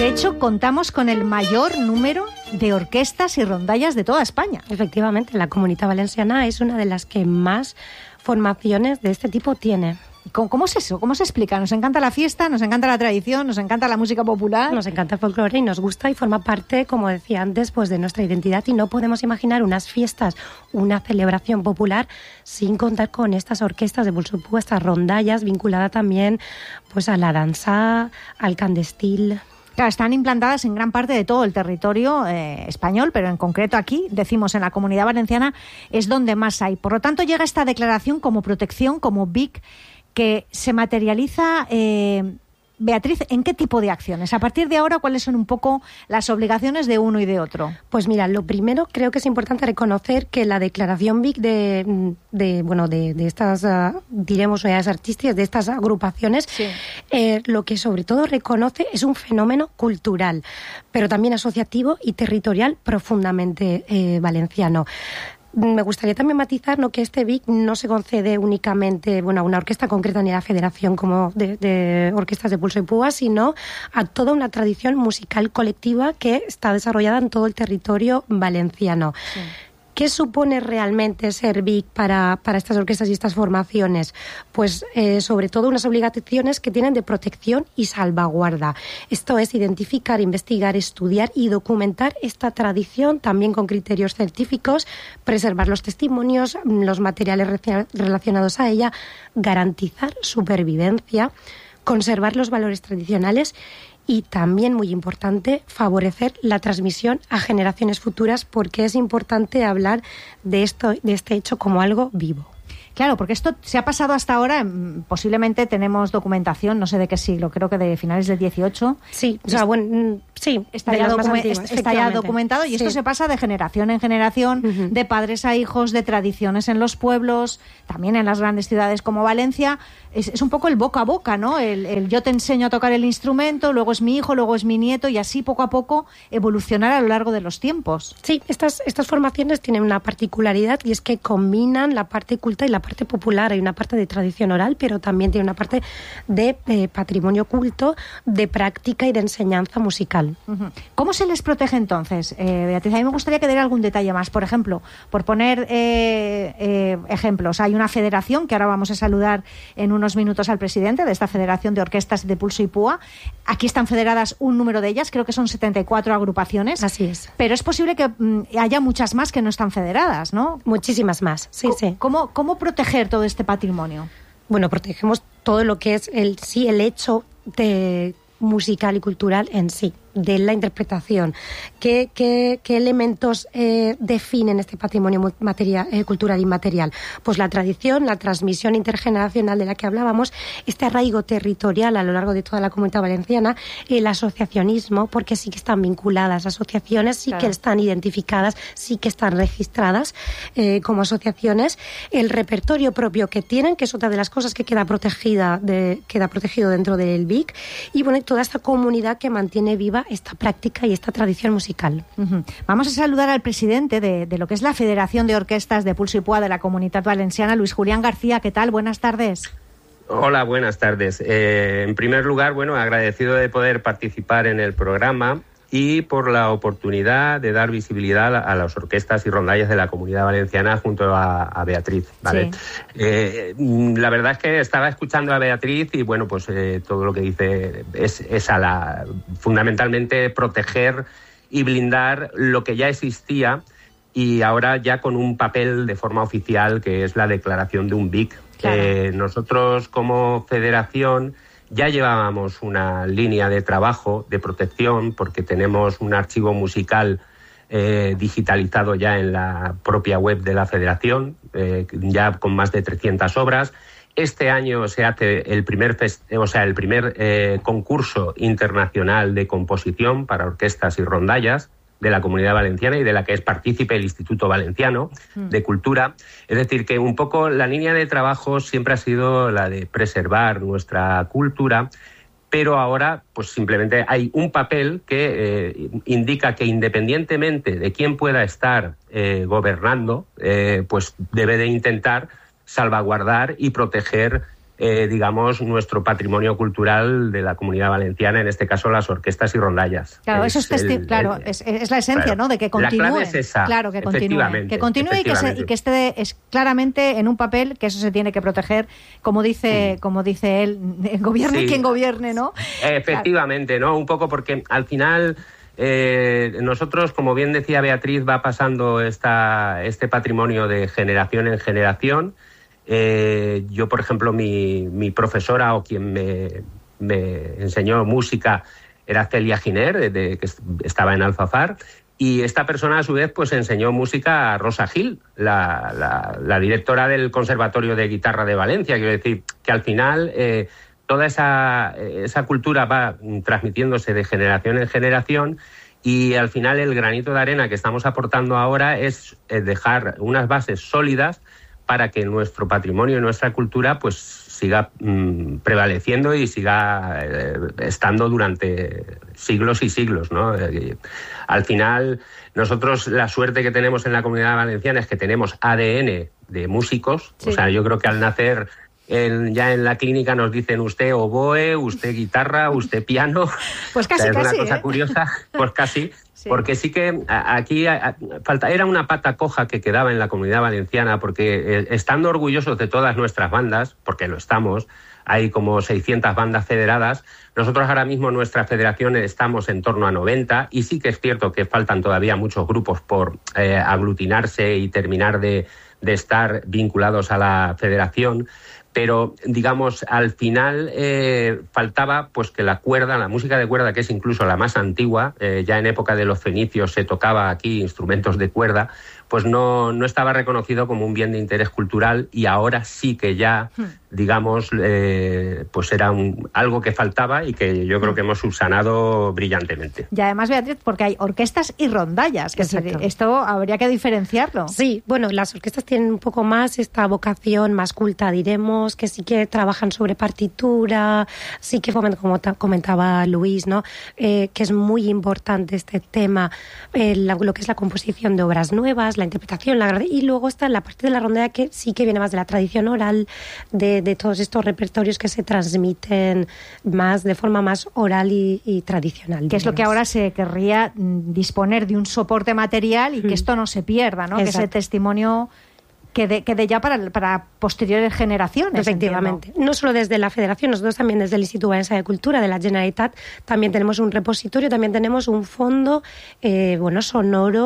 hecho, contamos con el mayor número de orquestas y rondallas de toda España. Efectivamente, la Comunitat Valenciana es una de las que más formaciones de este tipo tiene. ¿Cómo es eso? ¿Cómo se explica? Nos encanta la fiesta, nos encanta la tradición, nos encanta la música popular. Nos encanta el folclore y nos gusta y forma parte, como decía antes, pues de nuestra identidad, y no podemos imaginar unas fiestas, una celebración popular sin contar con estas orquestas de Pulso-Púa, estas rondallas, vinculada también pues a la danza, al candestil. Claro, están implantadas en gran parte de todo el territorio español, pero en concreto aquí, decimos en la Comunidad Valenciana, es donde más hay. Por lo tanto, llega esta declaración como protección, como BIC, que se materializa, Beatriz, ¿en qué tipo de acciones? A partir de ahora, ¿cuáles son un poco las obligaciones de uno y de otro? Pues mira, lo primero creo que es importante reconocer que la declaración BIC de estas, diremos, unidades artísticas, de estas agrupaciones, sí, lo que sobre todo reconoce es un fenómeno cultural, pero también asociativo y territorial profundamente valenciano. Me gustaría también matizar, ¿no?, que este BIC no se concede únicamente a una orquesta concreta ni a la federación como de orquestas de Pulso y Púa, sino a toda una tradición musical colectiva que está desarrollada en todo el territorio valenciano. Sí. ¿Qué supone realmente ser BIC para estas orquestas y estas formaciones? Pues sobre todo unas obligaciones que tienen de protección y salvaguarda. Esto es identificar, investigar, estudiar y documentar esta tradición, también con criterios científicos, preservar los testimonios, los materiales relacionados a ella, garantizar supervivencia, conservar los valores tradicionales y también, muy importante, favorecer la transmisión a generaciones futuras, porque es importante hablar de este hecho como algo vivo. Claro, porque esto se ha pasado hasta ahora, posiblemente tenemos documentación, no sé de qué siglo, creo que de finales del 18. Sí, sí, está ya documentado, y esto se pasa de generación en generación, de padres a hijos, de tradiciones en los pueblos, también en las grandes ciudades como Valencia. Es un poco el boca a boca, ¿no? El yo te enseño a tocar el instrumento, luego es mi hijo, luego es mi nieto, y así poco a poco evolucionar a lo largo de los tiempos. Sí, estas formaciones tienen una particularidad, y es que combinan la parte culta y la parte popular. Hay una parte de tradición oral, pero también tiene una parte de patrimonio culto, de práctica y de enseñanza musical. ¿Cómo se les protege entonces, Beatriz? A mí me gustaría que diera algún detalle más. Por ejemplo, por poner ejemplos, hay una federación que ahora vamos a saludar en unos minutos al presidente de esta Federación de Orquestas de Pulso y Púa. Aquí están federadas un número de ellas, creo que son 74 agrupaciones. Así es. Pero es posible que haya muchas más que no están federadas, ¿no? Muchísimas más, sí. ¿Cómo proteger todo este patrimonio? Bueno, protegemos todo lo que es el hecho de musical y cultural en sí, de la interpretación. ¿Qué elementos definen este patrimonio cultural inmaterial? Pues la tradición, la transmisión intergeneracional de la que hablábamos, este arraigo territorial a lo largo de toda la Comunidad Valenciana, el asociacionismo, porque sí que están vinculadas asociaciones, sí, claro, que están identificadas, sí que están registradas como asociaciones, el repertorio propio que tienen, que es otra de las cosas que queda protegido dentro del BIC, y bueno, toda esta comunidad que mantiene viva esta práctica y esta tradición musical. Vamos a saludar al presidente de lo que es la Federación de Orquestas de Pulso y Púa de la Comunitat Valenciana, Luis Julián García. ¿Qué tal? Buenas tardes. Hola, buenas tardes. En primer lugar, agradecido de poder participar en el programa y por la oportunidad de dar visibilidad a las orquestas y rondallas de la Comunidad Valenciana junto a Beatriz, ¿vale? Sí. La verdad es que estaba escuchando a Beatriz y todo lo que dice es fundamentalmente proteger y blindar lo que ya existía, y ahora ya con un papel de forma oficial, que es la declaración de un BIC. Claro. Nosotros como federación ya llevábamos una línea de trabajo de protección, porque tenemos un archivo musical digitalizado ya en la propia web de la federación, ya con más de 300 obras. Este año se hace el primer concurso internacional de composición para orquestas y rondallas de la Comunidad Valenciana, y de la que es partícipe el Instituto Valenciano de Cultura. Es decir, que un poco la línea de trabajo siempre ha sido la de preservar nuestra cultura, pero ahora pues simplemente hay un papel que indica que independientemente de quién pueda estar gobernando, pues debe de intentar salvaguardar y proteger digamos, nuestro patrimonio cultural de la Comunidad Valenciana, en este caso las orquestas y rondallas. Claro, eso es la esencia, claro, ¿no? De que continúe. La clave es esa. Claro, que continúe y que esté claramente en un papel, que eso se tiene que proteger, como dice él, gobierne quien gobierne, ¿no? Efectivamente, ¿no? Un poco porque al final nosotros, como bien decía Beatriz, va pasando este patrimonio de generación en generación. Yo, por ejemplo, mi profesora o quien me enseñó música era Celia Giner, que estaba en Alfafar, y esta persona a su vez pues enseñó música a Rosa Gil, la directora del Conservatorio de Guitarra de Valencia. Quiero decir que al final toda esa cultura va transmitiéndose de generación en generación, y al final el granito de arena que estamos aportando ahora es dejar unas bases sólidas para que nuestro patrimonio y nuestra cultura pues siga prevaleciendo y siga estando durante siglos y siglos, ¿no? Al final, nosotros la suerte que tenemos en la Comunidad Valenciana es que tenemos ADN de músicos. Sí. O sea, yo creo que al nacer ya en la clínica nos dicen usted oboe, usted guitarra, usted piano. Pues casi, o sea, es casi. Una cosa curiosa, pues casi. Sí. Porque sí que aquí era una pata coja que quedaba en la Comunidad Valenciana, porque estando orgullosos de todas nuestras bandas, porque lo estamos, hay como 600 bandas federadas, nosotros ahora mismo en nuestra federación estamos en torno a 90, y sí que es cierto que faltan todavía muchos grupos por aglutinarse y terminar de estar vinculados a la federación. Pero, digamos, al final faltaba pues que la música de cuerda, que es incluso la más antigua, ya en época de los fenicios se tocaba aquí instrumentos de cuerda, pues no estaba reconocido como un bien de interés cultural, y ahora sí que ya, digamos, pues era algo que faltaba y que yo creo que hemos subsanado brillantemente. Y además, Beatriz, porque hay orquestas y rondallas, que esto habría que diferenciarlo. Sí, bueno, las orquestas tienen un poco más esta vocación más culta, diremos, que sí que trabajan sobre partitura, sí que como comentaba Luis, ¿no? Que es muy importante este tema, lo que es la composición de obras nuevas, la interpretación, y luego está la parte de la rondalla que sí que viene más de la tradición oral, de todos estos repertorios que se transmiten más de forma más oral y tradicional. Que es lo que ahora se querría disponer de un soporte material y que esto no se pierda, ¿no? Exacto. Que ese testimonio quede ya para posteriores generaciones. Efectivamente. Entiendo. No solo desde la Federación, nosotros también desde el Instituto Valencià de Cultura de la Generalitat también tenemos un repositorio, también tenemos un fondo sonoro